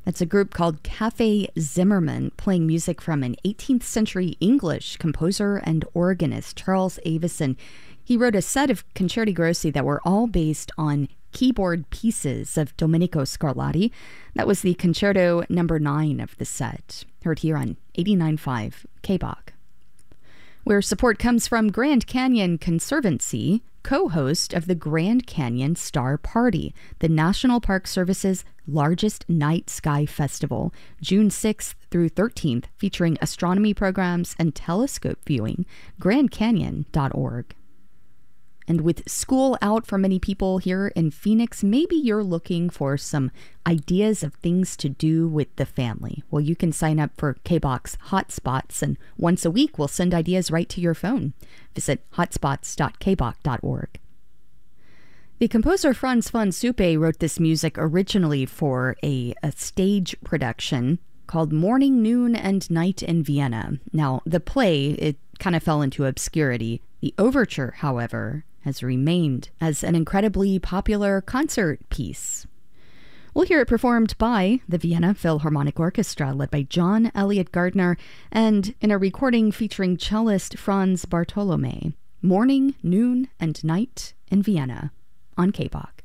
It's a group called Cafe Zimmerman, playing music from an 18th century English composer and organist, Charles Avison. He wrote a set of concerti grossi that were all based on keyboard pieces of Domenico Scarlatti. That was the Concerto number 9 of the set, heard here on 89.5 KBOK. Where support comes from Grand Canyon Conservancy, co-host of the Grand Canyon Star Party, the National Park Service's largest night sky festival, June 6th through 13th, featuring astronomy programs and telescope viewing, grandcanyon.org. And with school out for many people here in Phoenix, maybe you're looking for some ideas of things to do with the family. Well, you can sign up for KBOK's Hotspots, and once a week we'll send ideas right to your phone. Visit hotspots.kbok.org. The composer Franz von Suppe wrote this music originally for a stage production called Morning, Noon, and Night in Vienna. Now, the play, it kind of fell into obscurity. The overture, however, has remained as an incredibly popular concert piece. We'll hear it performed by the Vienna Philharmonic Orchestra, led by John Elliott Gardner, and in a recording featuring cellist Franz Bartolome. Morning, Noon, and Night in Vienna on KBOK.